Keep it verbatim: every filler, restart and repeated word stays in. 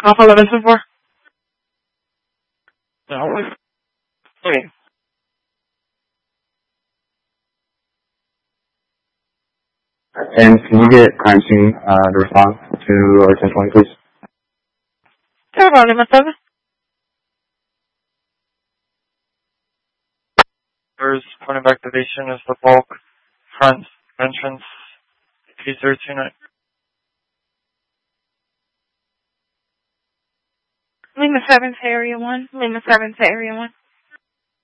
Alpha eleven seven four. No, okay. And can you get crime scene uh, to respond to our ten twenty, please? Sure, Lima seven. There's point of activation is the bulk front entrance three zero two nine. Lima seven to area one. Lima seven to area one.